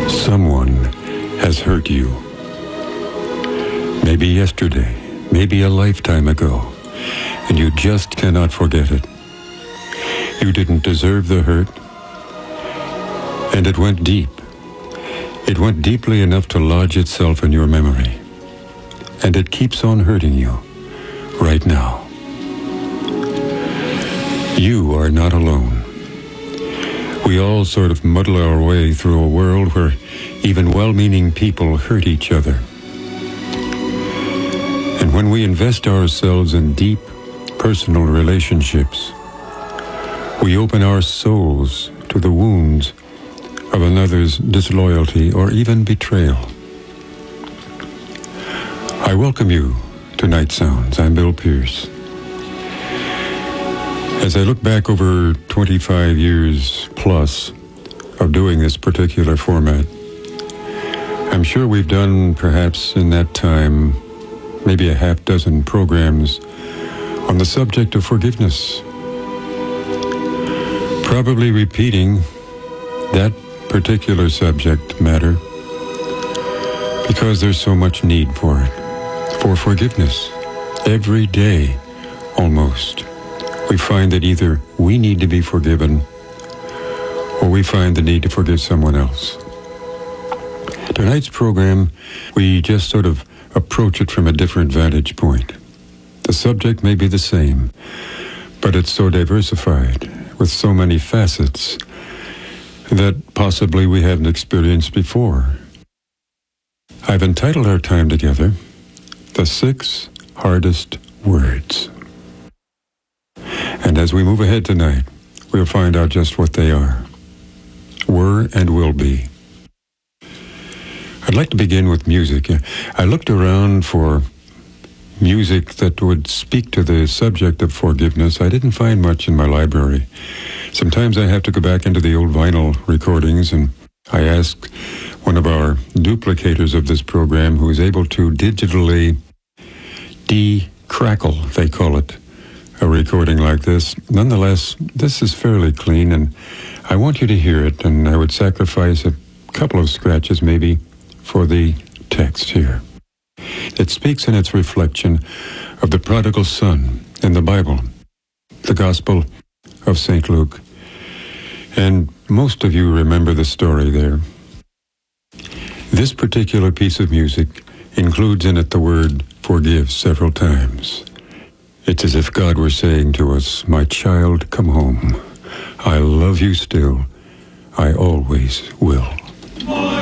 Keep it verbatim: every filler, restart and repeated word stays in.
Someone has hurt you. Maybe yesterday, maybe a lifetime ago, and you just cannot forget it. You didn't deserve the hurt, and it went deep. It went deeply enough to lodge itself in your memory, and it keeps on hurting you right now. You are not alone. We all sort of muddle our way through a world where even well-meaning people hurt each other. And when we invest ourselves in deep, personal relationships, we open our souls to the wounds of another's disloyalty or even betrayal. I welcome you to Night Sounds. I'm Bill Pierce. As I look back over twenty-five years plus of doing this particular format, I'm sure we've done, perhaps in that time, maybe a half dozen programs on the subject of forgiveness. Probably repeating that particular subject matter because there's so much need for it, for forgiveness. Every day, almost, we find that either we need to be forgiven or we find the need to forgive someone else. Tonight's program, we just sort of approach it from a different vantage point. The subject may be the same, but it's so diversified with so many facets that possibly we haven't experienced before. I've entitled our time together, The Six Hardest Words. And as we move ahead tonight, we'll find out just what they are, were and will be. I'd like to begin with music. I looked around for music that would speak to the subject of forgiveness. I didn't find much in my library. Sometimes I have to go back into the old vinyl recordings, and I asked one of our duplicators of this program who is able to digitally de-crackle, they call it, a recording like this. Nonetheless, this is fairly clean, and I want you to hear it, and I would sacrifice a couple of scratches maybe for the text here. It speaks in its reflection of the prodigal son in the Bible, the Gospel of Saint Luke. And most of you remember the story there. This particular piece of music includes in it the word forgive several times. It's as if God were saying to us, "My child, come home. I love you still. I always will."